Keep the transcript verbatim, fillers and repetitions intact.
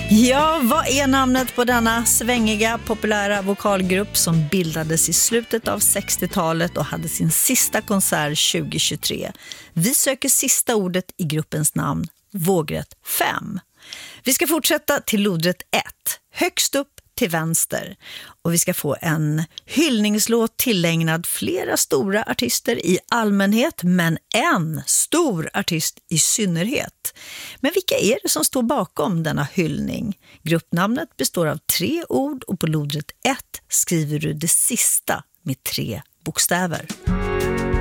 Ja, vad är namnet på denna svängiga, populära vokalgrupp som bildades i slutet av sextiotalet och hade sin sista konsert tjugo tjugotre? Vi söker sista ordet i gruppens namn, vågrätt fem. Vi ska fortsätta till lodrätt ett, högst upp till vänster. Och vi ska få en hyllningslåt tillägnad flera stora artister i allmänhet, men en stor artist i synnerhet. Men vilka är det som står bakom denna hyllning? Gruppnamnet består av tre ord och på lodrätt ett skriver du det sista med tre bokstäver.